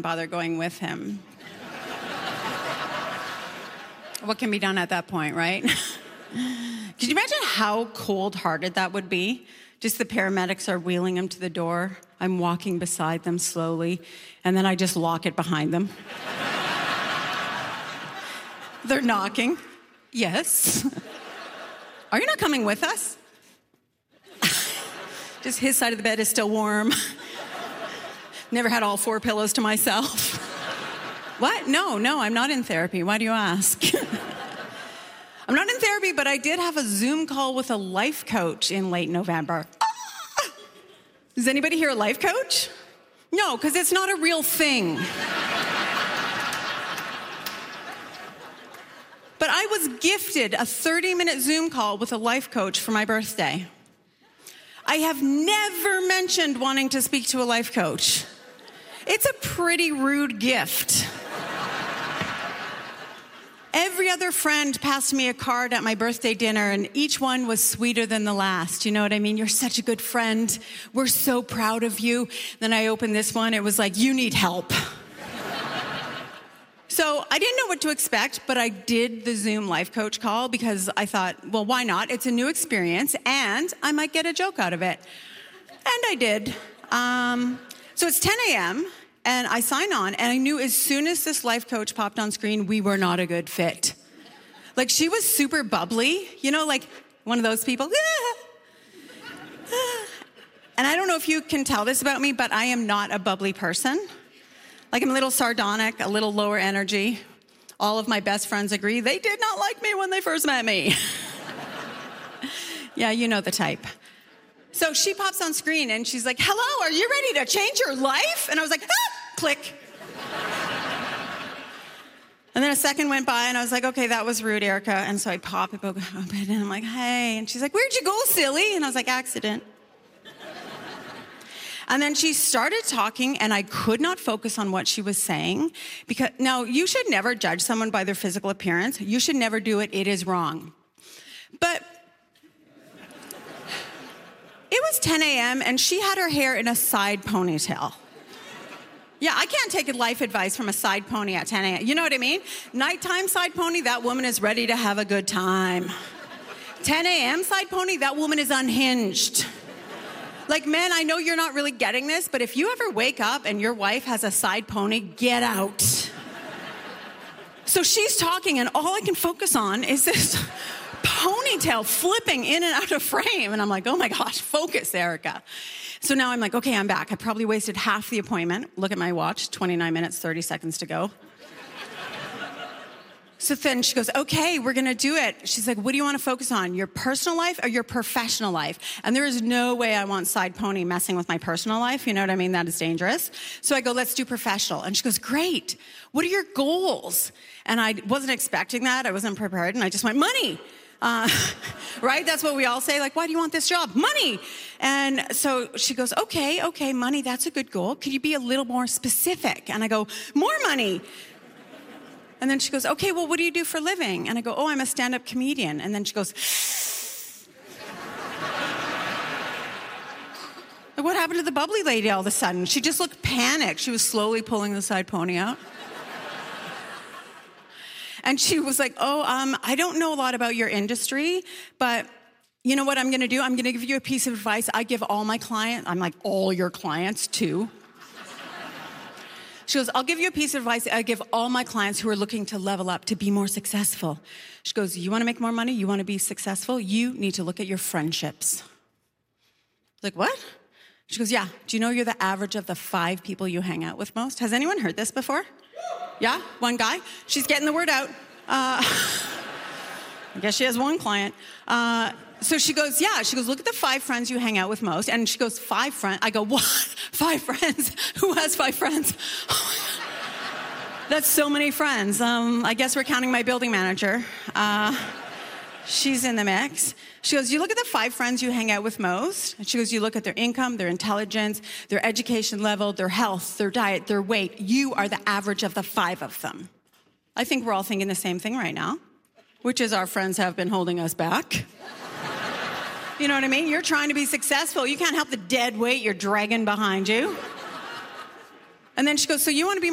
bother going with him. What can be done at that point, right? Could you imagine how cold-hearted that would be? Just the paramedics are wheeling him to the door. I'm walking beside them slowly, and then I just lock it behind them. They're knocking. Yes. Are you not coming with us? Just his side of the bed is still warm. Never had all 4 pillows to myself. What? No, I'm not in therapy. Why do you ask? I'm not in therapy, but I did have a Zoom call with a life coach in late November. Is anybody here a life coach? No, because it's not a real thing. But I was gifted a 30-minute Zoom call with a life coach for my birthday. I have never mentioned wanting to speak to a life coach. It's a pretty rude gift. Every other friend passed me a card at my birthday dinner, and each one was sweeter than the last. You know what I mean? You're such a good friend. We're so proud of you. Then I opened this one. It was like, you need help. So I didn't know what to expect, but I did the Zoom life coach call because I thought, well, why not? It's a new experience, and I might get a joke out of it. And I did. So it's 10 a.m., and I sign on, and I knew as soon as this life coach popped on screen, we were not a good fit. Like, she was super bubbly, you know, like one of those people. And I don't know if you can tell this about me, but I am not a bubbly person. Like, I'm a little sardonic, a little lower energy. All of my best friends agree they did not like me when they first met me. Yeah, you know the type. So she pops on screen and she's like, hello, are you ready to change your life? And I was like, click. And then a second went by and I was like, okay, that was rude, Erica. And so I pop it open and I'm like, hey. And she's like, where'd you go, silly? And I was like, accident. And then she started talking and I could not focus on what she was saying because, now, you should never judge someone by their physical appearance. You should never do it. It is wrong. But it was 10 a.m. and she had her hair in a side ponytail. Yeah, I can't take life advice from a side pony at 10 a.m. You know what I mean? Nighttime side pony, that woman is ready to have a good time. 10 a.m. side pony, that woman is unhinged. Like, men, I know you're not really getting this, but if you ever wake up and your wife has a side pony, get out. So she's talking and all I can focus on is this ponytail flipping in and out of frame. And I'm like, oh my gosh, focus, Erica. So now I'm like, okay, I'm back. I probably wasted half the appointment. Look at my watch, 29 minutes, 30 seconds to go. So then she goes, okay, we're going to do it. She's like, what do you want to focus on? Your personal life or your professional life? And there is no way I want side pony messing with my personal life. You know what I mean? That is dangerous. So I go, let's do professional. And she goes, great. What are your goals? And I wasn't expecting that. I wasn't prepared. And I just went, money. Right? That's what we all say. Like, why do you want this job? Money. And so she goes, okay, money, that's a good goal. Could you be a little more specific? And I go, more money. And then she goes, okay, well, what do you do for a living? And I go, oh, I'm a stand-up comedian. And then she goes, like, what happened to the bubbly lady all of a sudden? She just looked panicked. She was slowly pulling the side pony out. And she was like, I don't know a lot about your industry, but you know what I'm going to do? I'm going to give you a piece of advice I give all my clients. I'm like, all your clients too. She goes, I'll give you a piece of advice I give all my clients who are looking to level up, to be more successful. She goes, you want to make more money? You want to be successful? You need to look at your friendships. I was like, what? She goes, yeah. Do you know you're the average of the 5 people you hang out with most? Has anyone heard this before? Yeah, one guy. She's getting the word out. I guess she has one client. So she goes, yeah. She goes, look at the 5 friends you hang out with most. And she goes, 5 friends. I go, what? 5 friends? Who has 5 friends? Oh my God. That's so many friends. I guess we're counting my building manager. She's in the mix. She goes, you look at the 5 friends you hang out with most. And she goes, you look at their income, their intelligence, their education level, their health, their diet, their weight. You are the average of the 5 of them. I think we're all thinking the same thing right now, which is our friends have been holding us back. You know what I mean? You're trying to be successful. You can't help the dead weight you're dragging behind you. And then she goes, so you want to be